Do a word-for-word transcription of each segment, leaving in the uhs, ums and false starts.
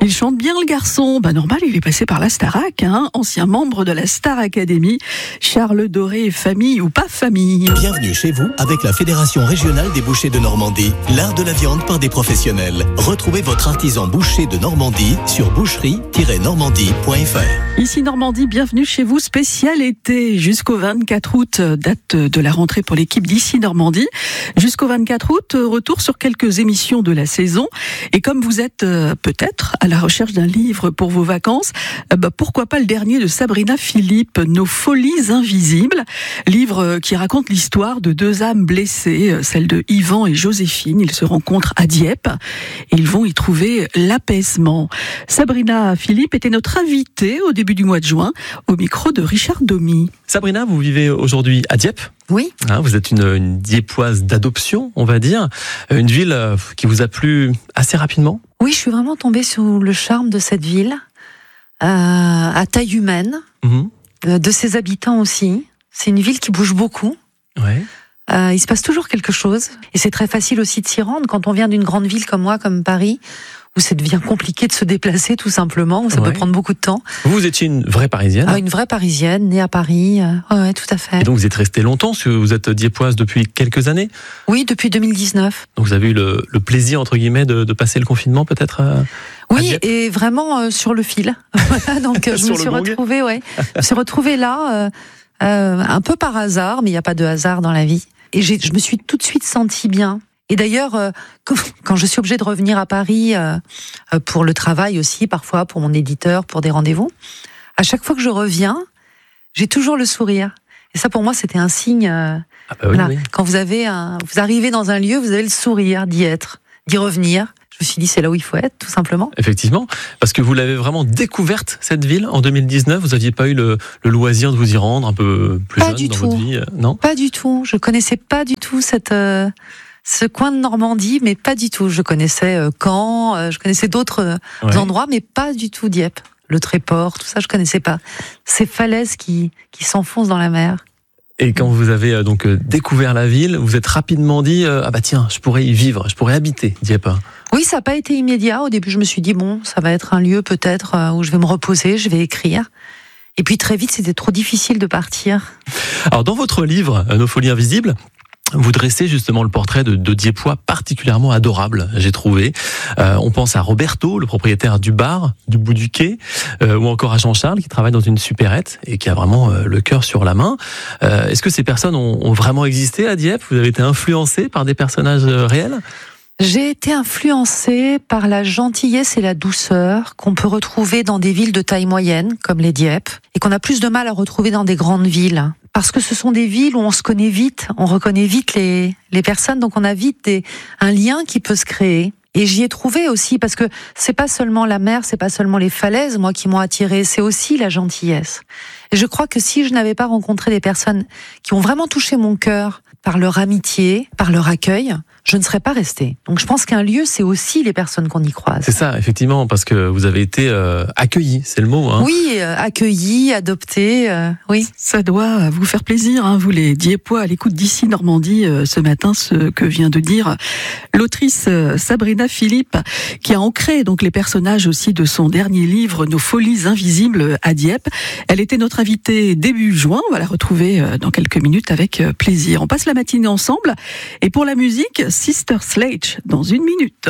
Il chante bien le garçon. Bah normal, il est passé par la Starac, hein, ancien membre de la Star Academy. Charles Doré, famille ou pas famille. Bienvenue chez vous avec la Fédération régionale des bouchers de Normandie. L'art de la viande par des professionnels. Retrouvez votre artisan boucher de Normandie sur boucherie tiret normandie point f r. Ici Normandie, bienvenue chez vous, spécial été. Jusqu'au vingt-quatre août, date de la rentrée pour l'équipe d'ici Normandie. Jusqu'au vingt-quatre août, retour sur quelques émissions de la saison. Et comme vous êtes euh, peut-être à la recherche d'un livre pour vos vacances, euh, bah, pourquoi pas le dernier de Sabrina Philippe, Nos folies invisibles, livre qui raconte l'histoire de deux âmes blessées, celle de Yvan et Joséphine. Ils se rencontrent à Dieppe et ils vont y trouver l'apaisement. Sabrina Philippe était notre invitée au début du mois de juin au micro de Richard Domy. Sabrina, vous vivez aujourd'hui à Dieppe. Oui. Hein, vous êtes une, une Dieppoise d'adoption, on va dire. Une ville euh, qui vous a plu assez rapidement. Oui, je suis vraiment tombée sous le charme de cette ville, euh, à taille humaine, mmh. euh, de ses habitants aussi. C'est une ville qui bouge beaucoup. Ouais. Euh, il se passe toujours quelque chose. Et c'est très facile aussi de s'y rendre quand on vient d'une grande ville comme moi, comme Paris, où ça devient compliqué de se déplacer tout simplement, où ça ouais. peut prendre beaucoup de temps. Vous étiez une vraie Parisienne ? Ah, une vraie Parisienne, née à Paris. Euh, ouais, ouais, tout à fait. Et donc vous êtes restée longtemps, parce que vous êtes Dieppoise depuis quelques années ? Oui, depuis deux mille dix-neuf. Donc vous avez eu le, le plaisir, entre guillemets, de, de passer le confinement peut-être euh, Oui, et vraiment euh, sur le fil. Voilà, donc euh, je me suis retrouvée, ouais, je me suis retrouvée là, euh, euh, un peu par hasard, mais il n'y a pas de hasard dans la vie. Et j'ai, je me suis tout de suite sentie bien. Et d'ailleurs, euh, quand je suis obligée de revenir à Paris euh, pour le travail aussi, parfois pour mon éditeur, pour des rendez-vous, à chaque fois que je reviens, j'ai toujours le sourire. Et ça, pour moi, c'était un signe. Euh, ah bah oui, voilà. oui. Quand vous avez un, vous arrivez dans un lieu, vous avez le sourire d'y être, d'y revenir. Je me suis dit, c'est là où il faut être, tout simplement. Effectivement, parce que vous l'avez vraiment découverte, cette ville, en deux mille dix-neuf. Vous n'aviez pas eu le, le loisir de vous y rendre un peu plus pas jeune du dans tout. votre vie, non ? Pas du tout. Je connaissais pas du tout cette... Euh... ce coin de Normandie, mais pas du tout. Je connaissais euh, Caen, euh, je connaissais d'autres euh, ouais. endroits, mais pas du tout Dieppe. Le Tréport, tout ça, je connaissais pas. Ces falaises qui, qui s'enfoncent dans la mer. Et quand vous avez euh, donc euh, découvert la ville, vous êtes rapidement dit euh, ah bah tiens, je pourrais y vivre, je pourrais habiter Dieppe. Oui, ça n'a pas été immédiat. Au début, je me suis dit bon, ça va être un lieu peut-être euh, où je vais me reposer, je vais écrire. Et puis très vite, c'était trop difficile de partir. Alors dans votre livre, Nos folies invisibles, vous dressez justement le portrait de, de Dieppois particulièrement adorable, j'ai trouvé. Euh, on pense à Roberto, le propriétaire du bar, du bout du quai, euh, ou encore à Jean-Charles qui travaille dans une supérette et qui a vraiment euh, le cœur sur la main. Euh, est-ce que ces personnes ont, ont vraiment existé à Dieppe ? Vous avez été influencé par des personnages euh, réels ? J'ai été influencée par la gentillesse et la douceur qu'on peut retrouver dans des villes de taille moyenne, comme les Dieppe, et qu'on a plus de mal à retrouver dans des grandes villes. Parce que ce sont des villes où on se connaît vite, on reconnaît vite les, les personnes, donc on a vite des, un lien qui peut se créer. Et j'y ai trouvé aussi, parce que c'est pas seulement la mer, c'est pas seulement les falaises, moi, qui m'ont attirée, c'est aussi la gentillesse. Et je crois que si je n'avais pas rencontré des personnes qui ont vraiment touché mon cœur par leur amitié, par leur accueil, je ne serais pas restée. Donc je pense qu'un lieu, c'est aussi les personnes qu'on y croise. C'est ça, effectivement, parce que vous avez été euh, accueillis, c'est le mot. Hein. Oui, euh, accueillis, adoptés, euh, oui. Ça doit vous faire plaisir, hein, vous les Dieppois à l'écoute d'ici Normandie, euh, ce matin, ce que vient de dire l'autrice euh, Sabrina Philippe, qui a ancré donc les personnages aussi de son dernier livre, Nos folies invisibles à Dieppe. Elle était notre invitée début juin, on va la retrouver euh, dans quelques minutes avec euh, plaisir. On passe la matinée ensemble, et pour la musique, Sister Sledge, dans une minute.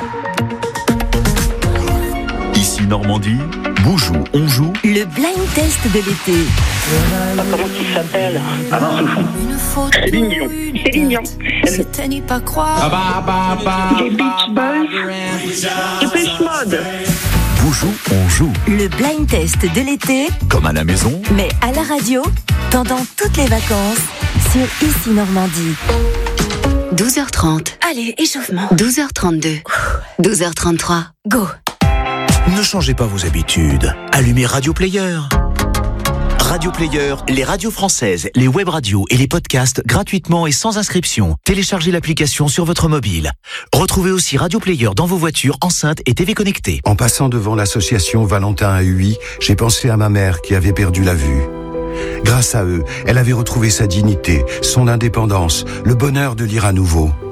Ici Normandie, Boujou, on joue. Le blind test de l'été. Ah, comment il s'appelle Ah non, c'est Lignon. C'est Lignon. C'était n'y pas croire. Ah bah, bah, bah, les Beach Boys. Depeche Mode. Boujou, on joue. Le blind test de l'été. Comme à la maison. Mais à la radio, pendant toutes les vacances, sur Ici Normandie. douze heures trente. Allez, échauffement. douze heures trente-deux. douze heures trente-trois. Go. Ne changez pas vos habitudes. Allumez Radio Player. Radio Player, les radios françaises, les web radios et les podcasts gratuitement et sans inscription. Téléchargez l'application sur votre mobile. Retrouvez aussi Radio Player dans vos voitures, enceintes et T V connectées. En passant devant l'association Valentin A U I, j'ai pensé à ma mère qui avait perdu la vue. Grâce à eux, elle avait retrouvé sa dignité, son indépendance, le bonheur de lire à nouveau.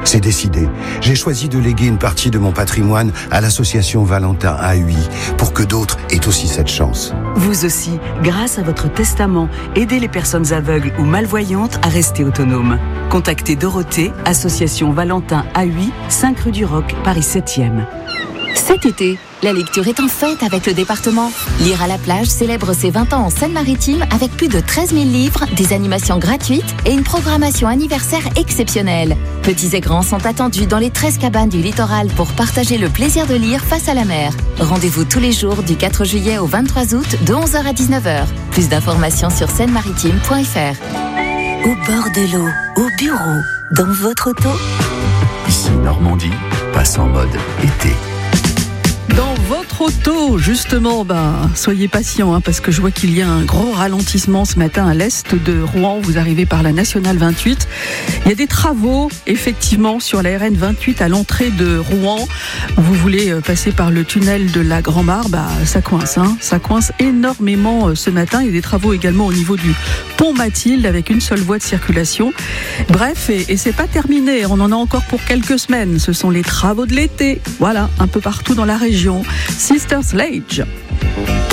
C'est décidé. J'ai choisi de léguer une partie de mon patrimoine à l'association Valentin A U I pour que d'autres aient aussi cette chance. Vous aussi, grâce à votre testament, aidez les personnes aveugles ou malvoyantes à rester autonomes. Contactez Dorothée, association Valentin A U I, cinq rue du Roc, Paris septième. Cet été, la lecture est en fête avec le département. Lire à la plage célèbre ses vingt ans en Seine-Maritime avec plus de treize mille livres, des animations gratuites et une programmation anniversaire exceptionnelle. Petits et grands sont attendus dans les treize cabanes du littoral pour partager le plaisir de lire face à la mer. Rendez-vous tous les jours du quatre juillet au vingt-trois août de onze heures à dix-neuf heures. Plus d'informations sur seine maritime point f r. Au bord de l'eau, au bureau, dans votre auto. Ici Normandie, passe en mode été. Dans votre auto, justement, ben, soyez patients, hein, parce que je vois qu'il y a un gros ralentissement ce matin à l'est de Rouen. Vous arrivez par la nationale vingt-huit. Il y a des travaux, effectivement, sur la R N vingt-huit à l'entrée de Rouen. Vous voulez passer par le tunnel de la Grand-Mare, bah, ça coince, hein, ça coince énormément ce matin. Il y a des travaux également au niveau du pont Mathilde avec une seule voie de circulation. Bref, et, et c'est pas terminé. On en a encore pour quelques semaines. Ce sont les travaux de l'été. Voilà, un peu partout dans la région. Sister Sledge.